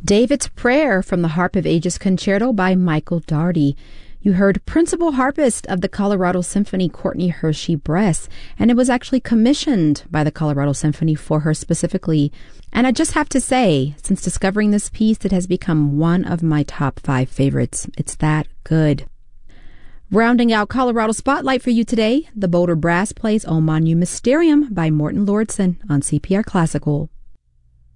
David's Prayer from the Harp of Ages Concerto by Michael Daugherty. You heard principal harpist of the Colorado Symphony, Courtney Hershey Bress, and it was actually commissioned by the Colorado Symphony for her specifically. And I just have to say, since discovering this piece, it has become one of my top 5 favorites. It's that good. Rounding out Colorado Spotlight for you today, the Boulder Brass plays O Magnum Mysterium by Morton Lordson on CPR Classical.